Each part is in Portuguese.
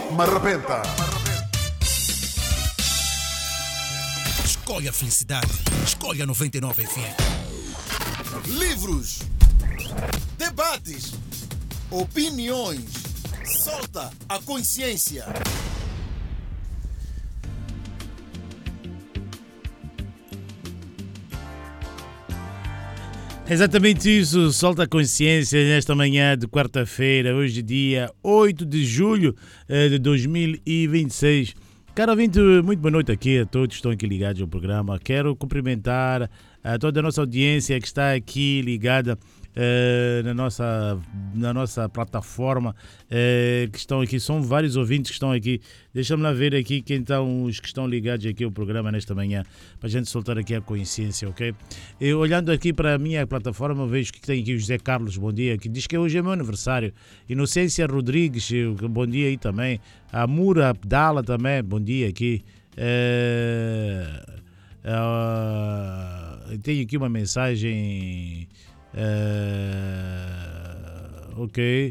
Marrapenta. Escolha a felicidade. Escolha 99 FM. Livros, debates, opiniões. Solta a consciência. Exatamente isso, solta a consciência nesta manhã de quarta-feira, hoje dia 8 de julho de 2026. Caro ouvinte, muito boa noite aqui a todos que estão aqui ligados ao programa. Quero cumprimentar a toda a nossa audiência que está aqui ligada na nossa plataforma, que estão aqui, são vários ouvintes que estão aqui. Deixa-me lá ver aqui quem estão os que estão ligados aqui ao programa nesta manhã, para a gente soltar aqui a consciência, ok? Eu, olhando aqui para a minha plataforma, vejo que tem aqui o José Carlos, bom dia, que diz que hoje é meu aniversário. Inocência Rodrigues, bom dia aí também. A Mura Abdala também, bom dia aqui. Tenho aqui uma mensagem... ok.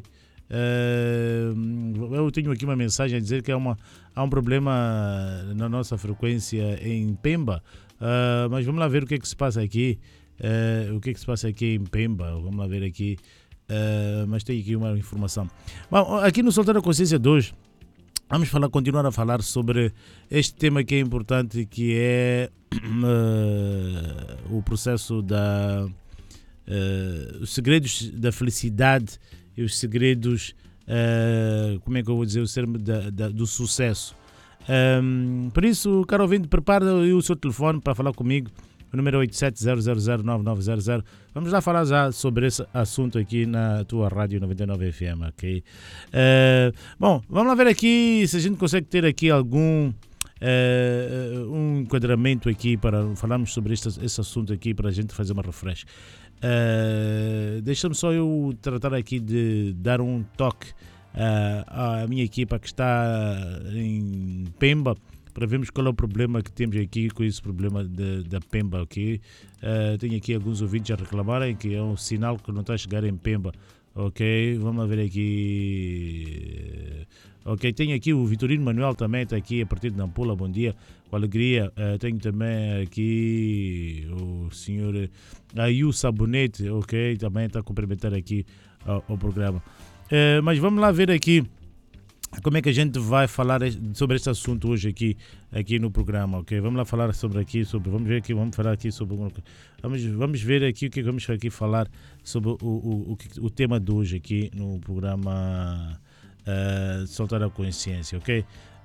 Eu tenho aqui uma mensagem a dizer que há um problema na nossa frequência em Pemba, mas vamos lá ver o que é que se passa aqui. O que é que se passa aqui em Pemba? Vamos lá ver aqui. Mas tem aqui uma informação. Bom, aqui no Soltar a Consciência de hoje vamos continuar a falar sobre este tema que é importante, que é o processo os segredos da felicidade e os segredos, como é que eu vou dizer, o termo do sucesso. Por isso, caro ouvinte, prepara o seu telefone para falar comigo. O número é 8700099900. Vamos lá falar já sobre esse assunto aqui na tua Rádio 99 FM, ok? Bom, vamos lá ver aqui se a gente consegue ter aqui algum um enquadramento aqui para falarmos sobre esse assunto aqui, para a gente fazer uma refresh. Deixa-me só eu tratar aqui de dar um toque à minha equipa que está em Pemba, para vermos qual é o problema que temos aqui com esse problema da Pemba, ok? Tenho aqui alguns ouvintes a reclamarem que é um sinal que não está a chegar em Pemba, ok? Vamos lá ver aqui. Ok, tenho aqui o Vitorino Manuel também, está aqui a partir de Nampula, bom dia, com alegria. Tenho também aqui o senhor Ayu Sabonete, ok, também está a cumprimentar aqui ao programa. Mas vamos lá ver aqui como é que a gente vai falar sobre este assunto hoje aqui no programa, ok? Vamos lá falar vamos ver aqui o que vamos aqui falar sobre o tema de hoje aqui no programa Soltar a Consciência, ok?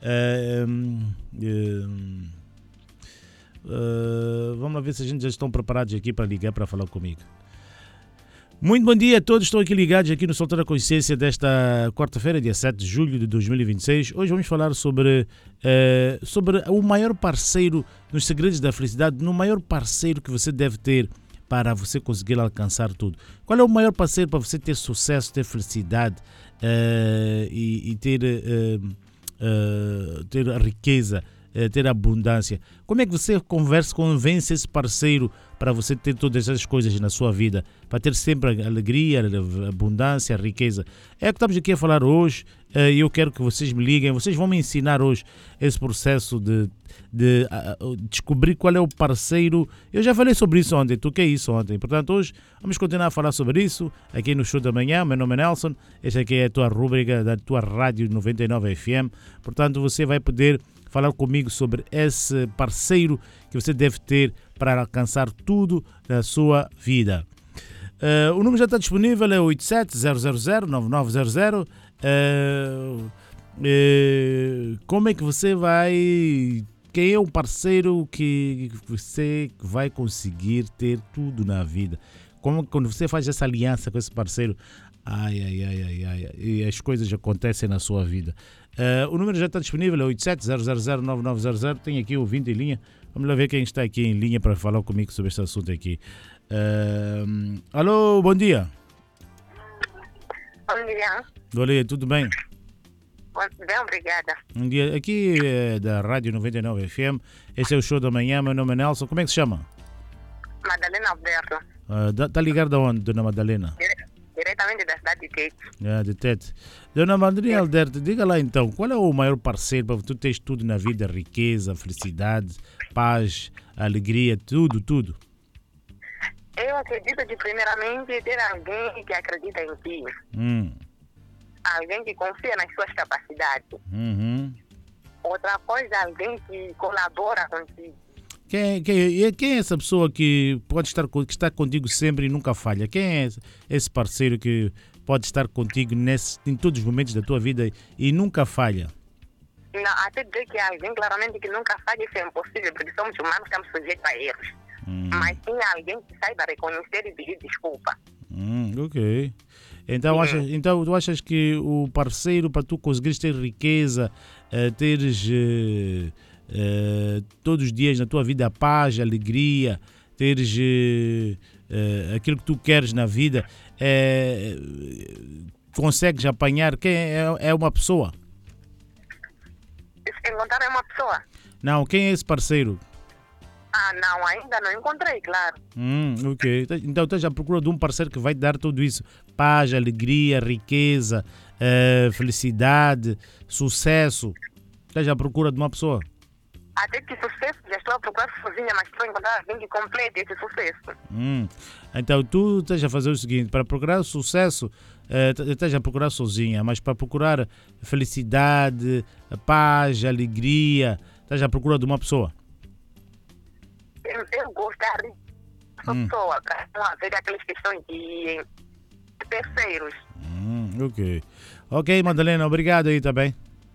Vamos lá ver se a gente já estão preparados aqui para ligar para falar comigo. Muito bom dia a todos, estão aqui ligados aqui no Soltar a Consciência desta quarta-feira, dia 7 de julho de 2026. Hoje vamos falar sobre o maior parceiro nos segredos da felicidade, no maior parceiro que você deve ter para você conseguir alcançar tudo. Qual é o maior parceiro para você ter sucesso, ter felicidade e ter a riqueza, ter abundância? Como é que você convence esse parceiro para você ter todas essas coisas na sua vida, para ter sempre alegria, abundância, riqueza? É o que estamos aqui a falar hoje, e eu quero que vocês me liguem. Vocês vão me ensinar hoje esse processo de descobrir qual é o parceiro. Eu já falei sobre isso ontem, toquei isso ontem, portanto hoje vamos continuar a falar sobre isso aqui no Show da Manhã. Meu nome é Nelson, esta aqui é a tua rúbrica da tua Rádio 99 FM, portanto você vai poder falar comigo sobre esse parceiro que você deve ter para alcançar tudo na sua vida. O número já está disponível, é 8700099900. Como é que você vai... Quem é o parceiro que você vai conseguir ter tudo na vida? Como quando você faz essa aliança com esse parceiro, e as coisas acontecem na sua vida. O número já está disponível, é 8700099900. Tem aqui o ouvinte em linha. Vamos lá ver quem está aqui em linha para falar comigo sobre este assunto aqui. Alô, bom dia. Bom dia. Bom dia, tudo bem? Bem, obrigada. Um dia aqui da Rádio 99 FM. Esse é o Show da Manhã. Meu nome é Nelson. Como é que se chama? Madalena Alberto. Está ligado de onde, dona Madalena? Diretamente da cidade de Tete. De Tete. Dona Madrinha Alderto, diga lá então, qual é o maior parceiro para tu teres tudo na vida? Riqueza, felicidade, paz, alegria, tudo. Eu acredito que, primeiramente, ter alguém que acredita em ti. Alguém que confia nas suas capacidades. Outra coisa, alguém que colabora contigo. Quem é essa pessoa que pode estar que está contigo sempre e nunca falha? Quem é esse parceiro que pode estar contigo em todos os momentos da tua vida e nunca falha? Não, até dizer que alguém claramente que nunca falha, isso é impossível, porque somos humanos, estamos sujeitos a erros. Mas sim alguém que saiba reconhecer e pedir desculpa. Ok. Então tu achas que o parceiro para tu conseguires ter riqueza, teres todos os dias na tua vida paz, alegria, teres aquilo que tu queres na vida, consegues apanhar quem é uma pessoa? Encontrar é uma pessoa? Não, quem é esse parceiro? Não, ainda não encontrei, claro. Ok. Então estás à procura de um parceiro que vai te dar tudo isso: paz, alegria, riqueza, felicidade, sucesso. Estás à procura de uma pessoa? Até que sucesso, já estou a procurar sozinha, mas estou a encontrar alguém que complete esse sucesso. Então tu estás a fazer o seguinte: para procurar sucesso, estás a procurar sozinha, mas para procurar felicidade, paz, alegria, estás à procura de uma pessoa. Eu gostaria de pessoa para não haver aquelas questões de terceiros. Ok, Madalena, obrigado aí também.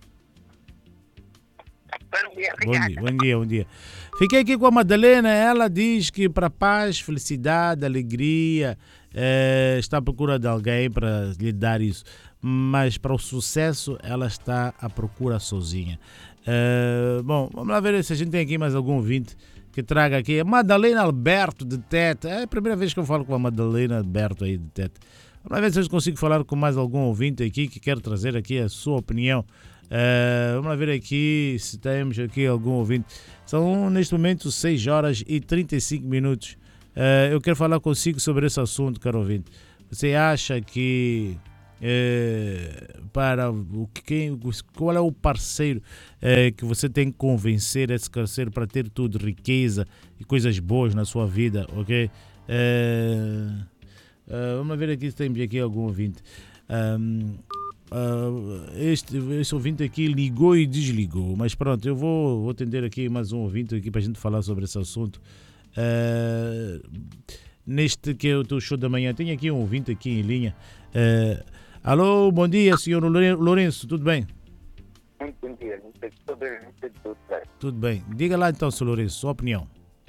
Bom dia, obrigada. Bom dia. Fiquei aqui com a Madalena, ela diz que para paz, felicidade, alegria, está à procura de alguém para lhe dar isso, mas para o sucesso ela está à procura sozinha. Bom, vamos lá ver se a gente tem aqui mais algum ouvinte que traga aqui. Madalena Alberto de Tete, é a primeira vez que eu falo com a Madalena Alberto aí de Tete. Vamos lá ver se eu consigo falar com mais algum ouvinte aqui que quer trazer aqui a sua opinião. Vamos lá ver aqui se temos aqui algum ouvinte. São neste momento 6 horas e 35 minutos. Eu quero falar consigo sobre esse assunto, caro ouvinte. Você acha que qual é o parceiro que você tem que convencer esse parceiro para ter tudo, riqueza e coisas boas na sua vida, ok? Vamos ver aqui se temos aqui algum ouvinte. Esse ouvinte aqui ligou e desligou, mas pronto, eu vou atender aqui mais um ouvinte aqui para a gente falar sobre esse assunto. Neste que é o teu show da manhã, tem aqui um ouvinte aqui em linha. Alô, bom dia, senhor Lourenço, tudo bem? Muito bom dia, tudo bem, tudo bem. Diga lá então, senhor Lourenço, sua opinião.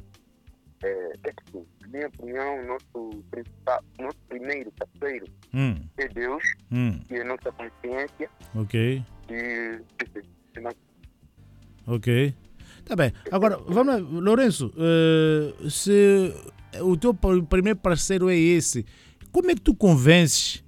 Na minha opinião, nosso primeiro parceiro é Deus, que é nossa consciência. Ok. Ok. Tá bem. Agora, vamos lá, Lourenço, se o teu primeiro parceiro é esse, como é que tu convences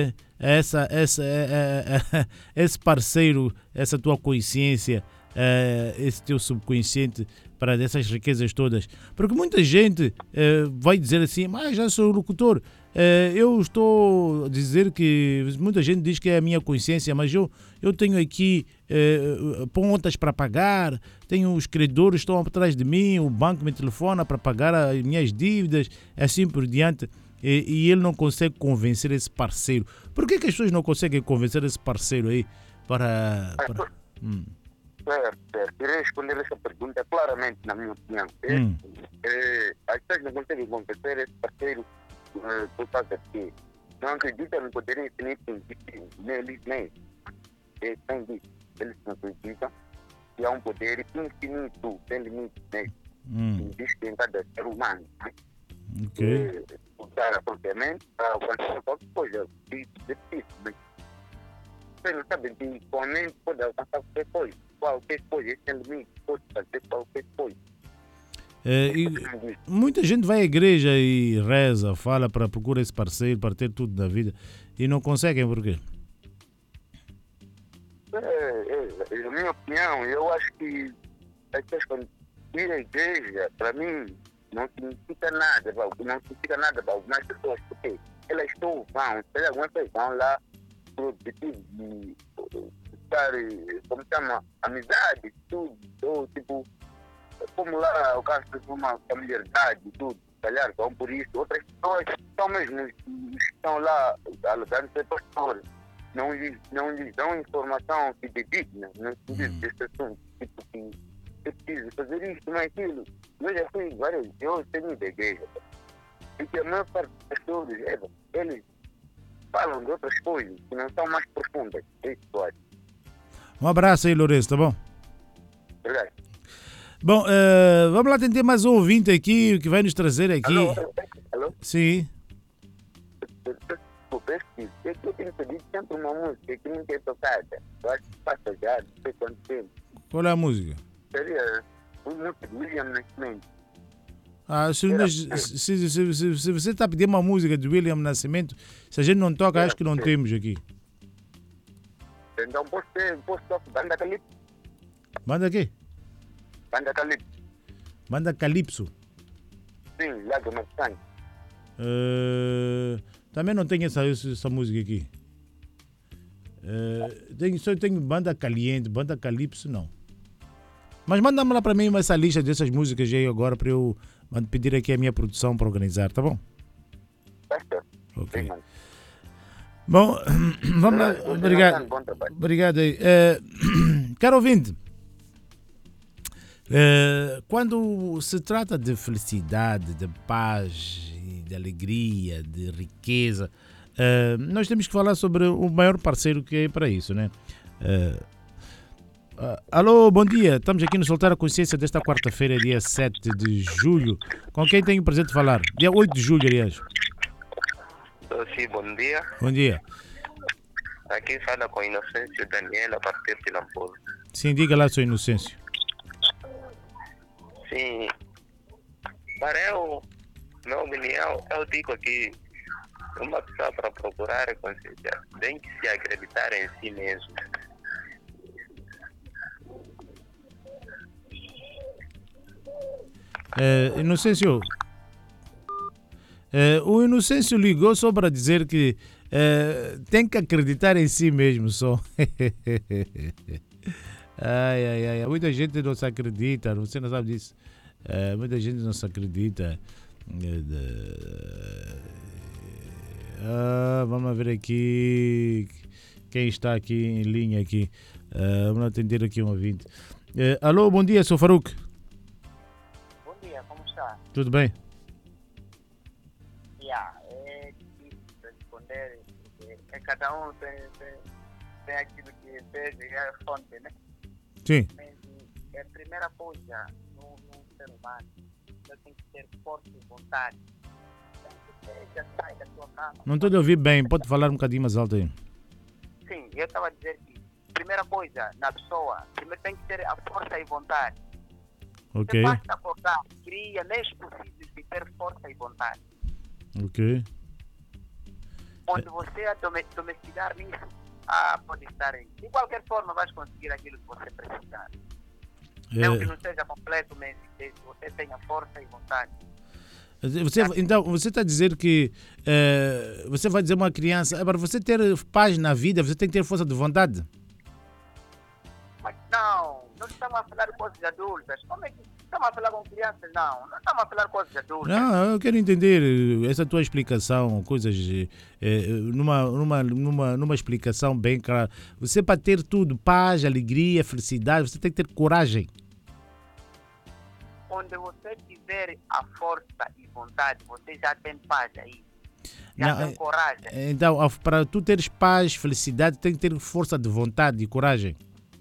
esse parceiro, essa tua consciência, esse teu subconsciente para essas riquezas todas? Porque muita gente vai dizer assim, mas já sou locutor, eu estou a dizer que muita gente diz que é a minha consciência, mas eu tenho aqui contas para pagar, tenho os credores que estão atrás de mim, o banco me telefona para pagar as minhas dívidas, assim por diante. E ele não consegue convencer esse parceiro. Por que as pessoas não conseguem convencer esse parceiro aí para... Certo. Queria responder essa pergunta claramente, na minha opinião. As pessoas não conseguem convencer esse parceiro por causa que não acreditam no poder infinito neles mesmos. Sem disso, eles não acreditam que há um poder infinito, sem limite mesmo. Existe em cada ser humano. Ok. Usar propriamente para alcançar qualquer coisa. Difícil, mas vocês não sabem que com a mente pode alcançar qualquer coisa, sem limite, pode fazer qualquer coisa. Muita gente vai à igreja e reza, fala para procurar esse parceiro, para ter tudo na vida, e não conseguem, por quê? Na minha opinião, eu acho que as pessoas quando ir à igreja, para mim, não significa nada para algumas pessoas, porque elas estão, tem algumas pessoas vão lá por objetivo de estar, como se chama, amizade, tudo, ou tipo, como lá o caso de uma familiaridade, tudo, calhar, vão por isso. Outras pessoas estão mesmo, estão lá alegando ser pastores, não lhes dão informação fidedigna no sentido deste assunto, tipo que eu preciso fazer isto, não é aquilo. Eu já fui várias, eu tenho da igreja, e que a maior parte dos pastores, eles falam de outras coisas que não são mais profundas. É isso que eu acho. Um abraço aí, Lourenço, tá bom? Obrigado. Bom, vamos lá atender mais um ouvinte aqui que vai nos trazer aqui. Alô? Sim. Eu tenho pedido sempre uma música que nunca é tocada. Eu acho que passa já, não sei quanto tempo. Qual é a música? Seria uma música de William Nascimento. Se você está pedindo uma música de William Nascimento, se a gente não toca, acho que não temos aqui. Então posso tocar Banda Calypso. Banda quê? Banda Calypso. Banda Calypso. Sim, Lágrimas de Sangue. Também não tenho essa música aqui. Só tenho Banda Caliente, Banda Calypso não. Mas manda-me lá para mim essa lista dessas músicas aí agora para eu pedir aqui a minha produção para organizar, tá bom? Ok. Sim, Bom, vamos lá. Obrigado. Obrigado aí. Caro ouvinte, quando se trata de felicidade, de paz, de alegria, de riqueza, nós temos que falar sobre o maior parceiro que é para isso, né? Alô, bom dia. Estamos aqui no Soltar a Consciência desta quarta-feira, dia 7 de julho. Com quem tenho o prazer de falar? Dia 8 de julho, aliás. Sim, bom dia. Bom dia. Aqui fala com Inocêncio Daniel, a partir de Nampula. Sim, diga lá, seu Inocêncio. Sim. Para eu, minha opinião, eu digo que uma pessoa para procurar a consciência tem que se acreditar em si mesmo. Inocêncio, o Inocêncio ligou só para dizer que tem que acreditar em si mesmo só. Ai, muita gente não se acredita, você não sabe disso. Muita gente não se acredita. Vamos ver aqui quem está aqui em linha aqui. Vamos atender aqui um ouvinte. Alô, bom dia, sou Faruque. Bom dia, como está? Tudo bem? É difícil responder, porque cada um tem aquilo que deseja e é a fonte, né? Sim. Mas a primeira coisa no ser humano, você tem que ter força e vontade. Já sai da sua cama. Não estou a ouvir bem, pode falar um bocadinho mais alto aí. Sim, eu estava a dizer que primeira coisa na pessoa, primeiro tem que ter a força e vontade. Ok. Você basta acordar, cria meios possíveis de ter força e vontade. Ok. Onde você a domesticar nisso, pode estar em. De qualquer forma, vais conseguir aquilo que você precisar. Mesmo que não seja completo, mas você tenha força e vontade. Então, você está a dizer que você vai dizer a uma criança, para você ter paz na vida, você tem que ter força de vontade? Mas não estamos a falar de coisas adultas. Como é que estamos a falar com crianças? Não estamos a falar de coisas adultas. Não, eu quero entender essa tua explicação, coisas numa explicação bem clara. Você, para ter tudo, paz, alegria, felicidade, você tem que ter coragem. Onde você tiver a força e vontade, você já tem paz aí. Já tem coragem. Então, para tu teres paz, felicidade, tem que ter força de vontade e coragem.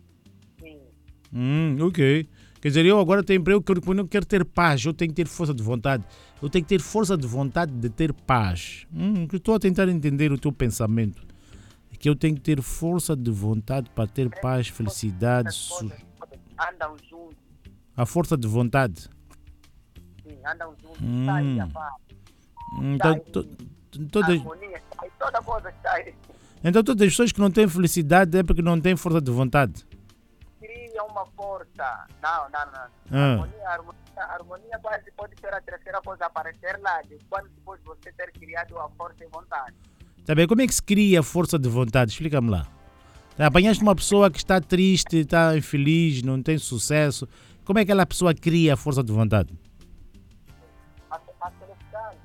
Sim. Ok. Quer dizer, eu agora tenho emprego, eu não quero ter paz, eu tenho que ter força de vontade. Eu tenho que ter força de vontade de ter paz. Estou a tentar entender o teu pensamento. Que eu tenho que ter força de vontade para ter paz, felicidade. Andam juntos. A força de vontade. Sim, andam juntos. Sai a paz. Então, harmonia, toda coisa está aí. Então todas as pessoas que não têm felicidade é porque não têm força de vontade. Cria um uma força. Não. A harmonia quase pode ser a terceira coisa a aparecer lá, quando depois você ter criado a força e vontade. Tá bem, como é que se cria a força de vontade? Explica-me lá. Apanhaste uma pessoa que está triste, está infeliz, não tem sucesso. Como é que aquela pessoa cria a força de vontade? A felicidade.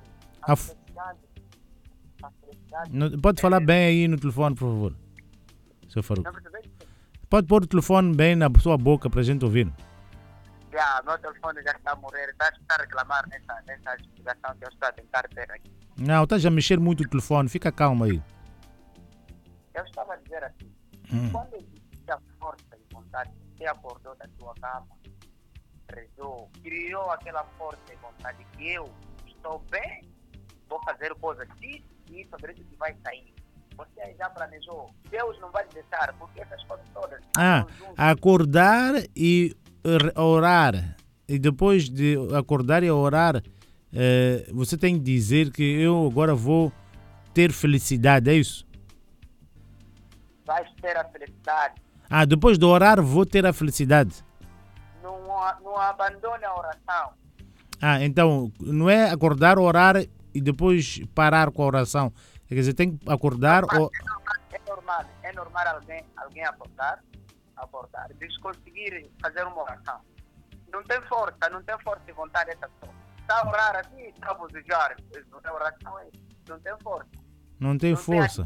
Pode falar bem aí no telefone, por favor. Seu Faruque. Pode pôr o telefone bem na sua boca para a gente ouvir. Meu telefone já está a morrer. Está a reclamar nessa explicação que eu estou a tentar ter aqui. Não, estás a mexer muito o telefone. Fica calmo aí. Eu estava a dizer assim. Quando existe a força e vontade, você acordou da sua cama, rezou, criou aquela força e vontade que eu estou bem, vou fazer coisas disso e isso acredito que vai sair. Você já planejou. Deus não vai deixar, porque essas coisas todas... Acordar e orar. E depois de acordar e orar, você tem que dizer que eu agora vou ter felicidade, é isso? Vais ter a felicidade. Depois de orar vou ter a felicidade. Não abandone a oração. Então não é acordar, orar e depois parar com a oração. Quer dizer, tem que acordar... É normal alguém acordar e conseguir fazer uma oração. Não tem força e vontade essa pessoa. Está a orar assim, está a buzijar. Não tem oração, não tem força. Não tem força.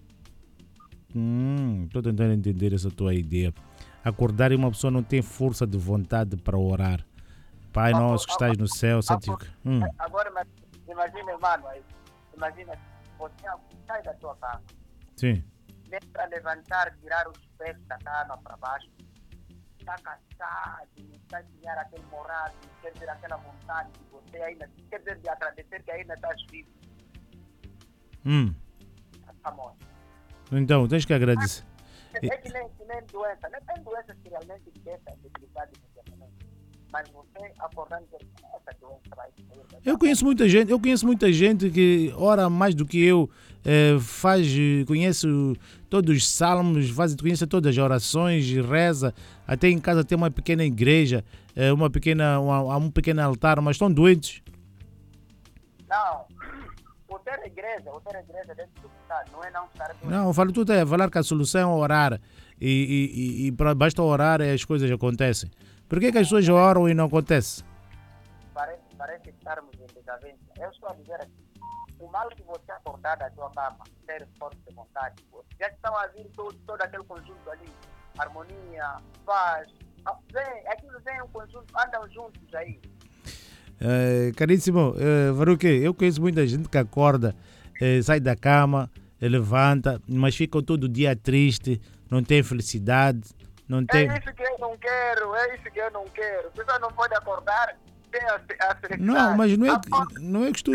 Estou tentando entender essa tua ideia. Acordar e uma pessoa não tem força de vontade para orar. Pai nosso que estás no céu, santificado. Agora imagina, mano, imagina, você sai da tua cama. Sim. Nem para levantar, tirar os pés da cama para baixo. Está cansado, está a tirar aquele moral, quer dizer, aquela vontade de você ainda, quer dizer, de agradecer que ainda estás vivo. Está morto. Então, tens que agradecer. É que nem doença. Não tem doença que realmente deixa a debilidade imediatamente. Mas você acordando que essa doença vai sair. Eu conheço muita gente que ora mais do que eu, conhece todos os salmos, conhece todas as orações, reza. Até em casa tem uma pequena igreja, um pequeno altar, mas estão doentes. Não. O ter igreja dentro do estado, não é não estar doente. Não, eu falo tudo falar que a solução é orar. E basta orar e as coisas acontecem. Por que as pessoas oram e não acontece? Parece estarmos em desavença. Eu estou a dizer aqui, o mal que você acordar da sua cama, ter força de vontade, já estão a vir todo aquele conjunto ali, harmonia, paz, aquilo vem um conjunto, andam juntos aí. Caríssimo, Faruque, eu conheço muita gente que acorda, sai da cama, levanta, mas ficam todo dia triste, não tem felicidade, não tem... É isso que eu não quero, Você não pode acordar sem a felicidade. Não, mas não é que tu...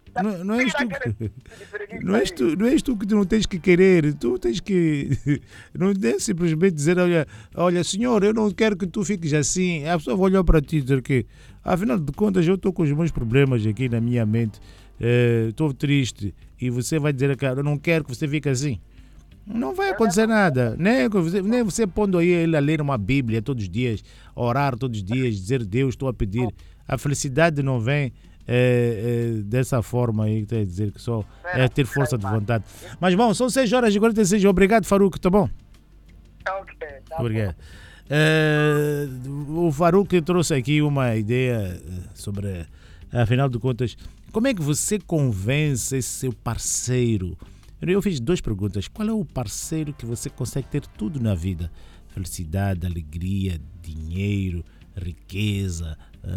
Não és tu que não tens que querer, tu tens que... Não é simplesmente dizer, olha, senhor, eu não quero que tu fiques assim. A pessoa vai olhar para ti e dizer que, afinal de contas, eu estou com os meus problemas aqui na minha mente, estou triste, e você vai dizer que eu não quero que você fique assim. Não vai acontecer nada. Nem você pondo aí ele a ler uma Bíblia todos os dias, orar todos os dias, dizer Deus, estou a pedir. A felicidade não vem dessa forma aí, quer dizer que só é ter força de vontade. Mas bom, são 6h46. Obrigado, Faruque, tá bom? Ok, tá Obrigado. O Faruque trouxe aqui uma ideia sobre, afinal de contas, como é que você convence esse seu parceiro? Eu fiz 2 perguntas. Qual é o parceiro que você consegue ter tudo na vida? Felicidade, alegria, dinheiro, riqueza,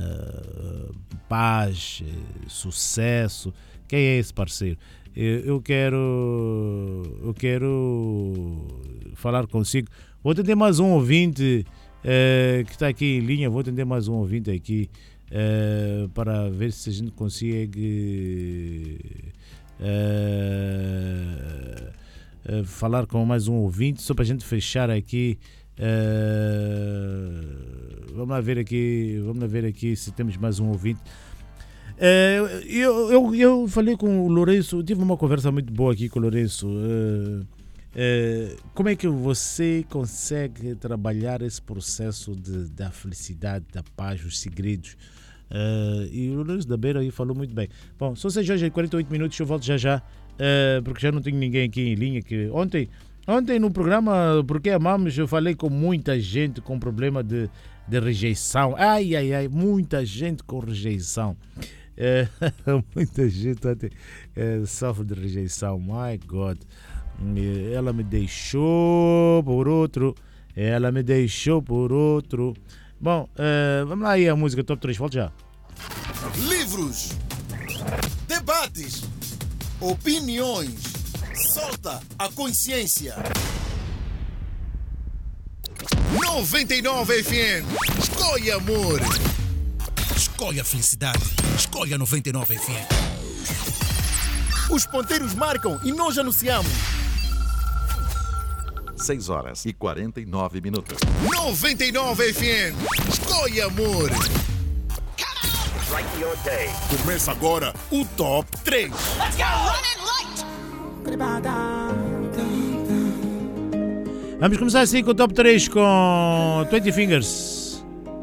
paz, sucesso. Quem é esse parceiro? Eu quero falar consigo. Vou atender mais um ouvinte que está aqui em linha. Vou atender mais um ouvinte aqui para ver se a gente consegue falar com mais um ouvinte, só para a gente fechar aqui. Vamos lá ver aqui se temos mais um ouvinte. Eu falei com o Lourenço, tive uma conversa muito boa aqui com o Lourenço. Como é que você consegue trabalhar esse processo da felicidade, da paz, os segredos? E o Luís da Beira aí falou muito bem. Bom, são 6 horas e 48 minutos, eu volto já, porque já não tenho ninguém aqui em linha. Ontem no programa Porque Amamos, eu falei com muita gente com problema de rejeição. Ai, muita gente com rejeição. Muita gente sofre de rejeição. My God. Ela me deixou por outro. Bom, vamos lá aí a música Top 3, volta já. Livros, debates, opiniões. Solta a consciência. 99 FM. Escolha amor. Escolha felicidade. Escolha 99 FM. Os ponteiros marcam e nós anunciamos. 6 horas e 49 minutos. 99 FM. Escolha amor. Começa agora o Top 3. Let's go! Running light! Vamos começar assim com o Top 3 com 20 Fingers.